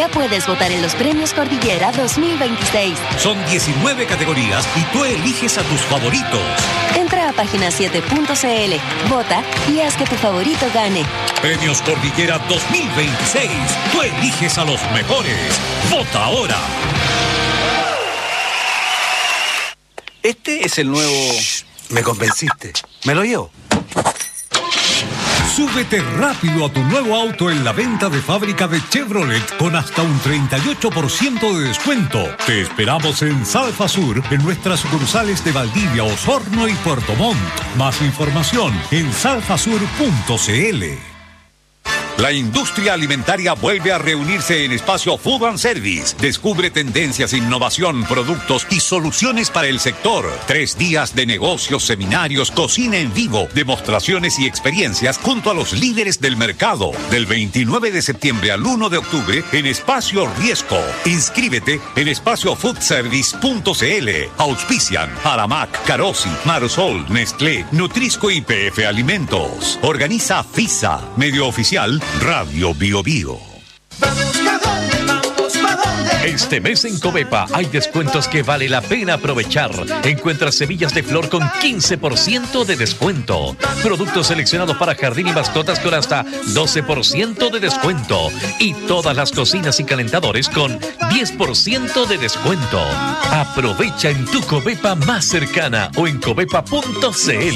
ya puedes votar en los Premios Cordillera 2026. Son 19 categorías y tú eliges a tus favoritos. Entra a página7.cl, vota y haz que tu favorito gane. Premios Cordillera 2026. Tú eliges a los mejores. ¡Vota ahora! Este es el nuevo... Me convenciste. ¿Me lo llevo? Súbete rápido a tu nuevo auto en la venta de fábrica de Chevrolet con hasta un 38% de descuento. Te esperamos en Salfa Sur, en nuestras sucursales de Valdivia, Osorno y Puerto Montt. Más información en salfasur.cl. La industria alimentaria vuelve a reunirse en Espacio Food and Service. Descubre tendencias, innovación, productos y soluciones para el sector. 3 días de negocios, seminarios, cocina en vivo, demostraciones y experiencias junto a los líderes del mercado. Del 29 de septiembre al 1 de octubre en Espacio Riesco. Inscríbete en espaciofoodservice.cl. Auspician Aramac, Carosi, Marosol, Nestlé, Nutrisco y PF Alimentos. Organiza FISA, medio oficial Radio Bio Bio. Este mes en Covepa hay descuentos que vale la pena aprovechar. Encuentra semillas de flor con 15% de descuento. Productos seleccionados para jardín y mascotas con hasta 12% de descuento. Y todas las cocinas y calentadores con 10% de descuento. Aprovecha en tu Covepa más cercana o en covepa.cl.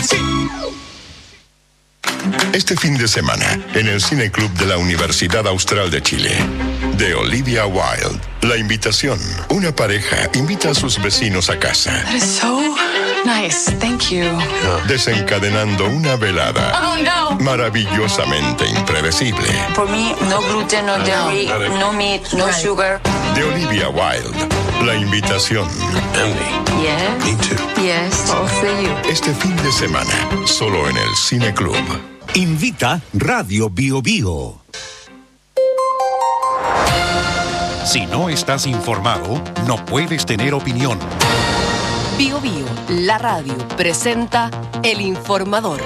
Este fin de semana, en el Cine Club de la Universidad Austral de Chile, de Olivia Wilde, La Invitación. Una pareja invita a sus vecinos a casa. That is so nice, thank you. Desencadenando una velada maravillosamente impredecible. For me, no gluten, no dairy, no meat, no sugar. De Olivia Wilde, La Invitación. Yeah. Me too. Yes, also you. Este fin de semana, solo en el Cine Club. Invita Radio Bio Bio. Si no estás informado, no puedes tener opinión. Bio Bio, la radio, presenta El Informador.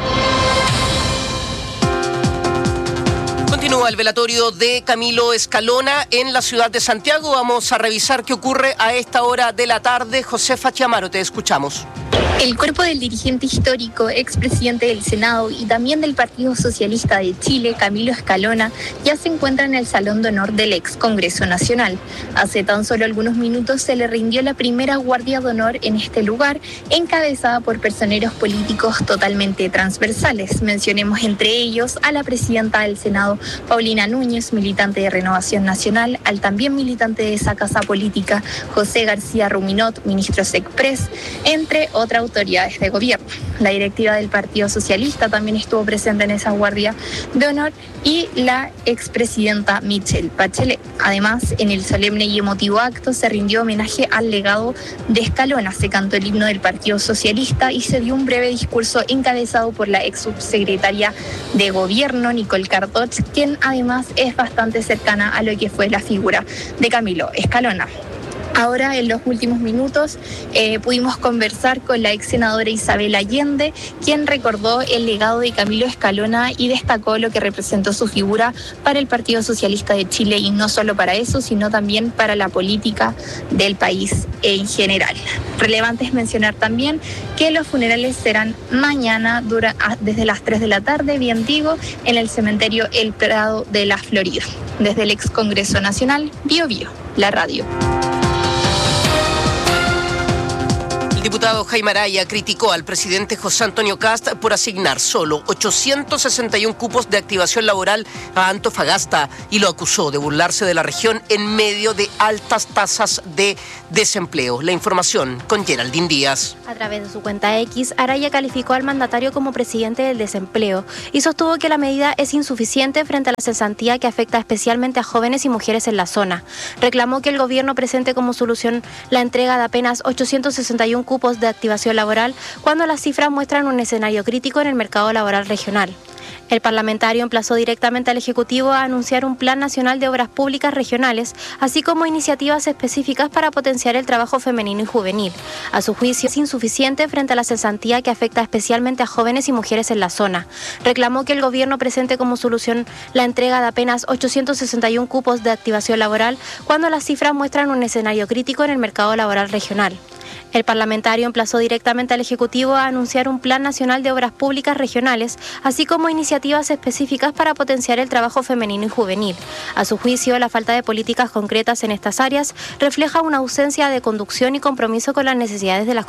Continúa el velatorio de Camilo Escalona en la ciudad de Santiago. Vamos a revisar qué ocurre a esta hora de la tarde. Josefa Chiamaro, te escuchamos. El cuerpo del dirigente histórico, expresidente del Senado y también del Partido Socialista de Chile, Camilo Escalona, ya se encuentra en el Salón de Honor del ex Congreso Nacional. Hace tan solo algunos minutos se le rindió la primera guardia de honor en este lugar, encabezada por personeros políticos totalmente transversales. Mencionemos entre ellos a la presidenta del Senado, Paulina Núñez, militante de Renovación Nacional, al también militante de esa casa política, José García Ruminot, ministro SECPRES, entre otras autoridades de gobierno. La directiva del Partido Socialista también estuvo presente en esa guardia de honor y la expresidenta Michelle Bachelet. Además, en el solemne y emotivo acto se rindió homenaje al legado de Escalona, se cantó el himno del Partido Socialista y se dio un breve discurso encabezado por la ex subsecretaria de Gobierno, Nicole Cardoch, quien además es bastante cercana a lo que fue la figura de Camilo Escalona. Ahora, en los últimos minutos, pudimos conversar con la ex senadora Isabel Allende, quien recordó el legado de Camilo Escalona y destacó lo que representó su figura para el Partido Socialista de Chile, y no solo para eso, sino también para la política del país en general. Relevante es mencionar también que los funerales serán mañana desde las 3 de la tarde, bien digo, en el cementerio El Prado de la Florida. Desde el ex Congreso Nacional, Bio Bio, la radio. El diputado Jaime Araya criticó al presidente José Antonio Kast por asignar solo 861 cupos de activación laboral a Antofagasta y lo acusó de burlarse de la región en medio de altas tasas de desempleo. La información con Geraldine Díaz. A través de su cuenta X, Araya calificó al mandatario como presidente del desempleo y sostuvo que la medida es insuficiente frente a la cesantía que afecta especialmente a jóvenes y mujeres en la zona. Reclamó que el gobierno presente como solución la entrega de apenas 861 cupos de activación laboral cuando las cifras muestran un escenario crítico en el mercado laboral regional. El parlamentario emplazó directamente al Ejecutivo a anunciar un Plan Nacional de Obras Públicas Regionales, así como iniciativas específicas para potenciar el trabajo femenino y juvenil. A su juicio, es insuficiente frente a la cesantía que afecta especialmente a jóvenes y mujeres en la zona. Reclamó que el gobierno presente como solución la entrega de apenas 861 cupos de activación laboral, cuando las cifras muestran un escenario crítico en el mercado laboral regional. El parlamentario emplazó directamente al Ejecutivo a anunciar un Plan Nacional de Obras Públicas Regionales, así como iniciativas específicas para potenciar el trabajo femenino y juvenil. A su juicio, la falta de políticas concretas en estas áreas refleja una ausencia de conducción y compromiso con las necesidades de las